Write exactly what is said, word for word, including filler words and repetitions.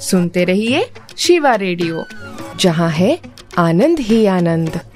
सुनते रहिए शिवा रेडियो, जहाँ है आनंद ही आनंद।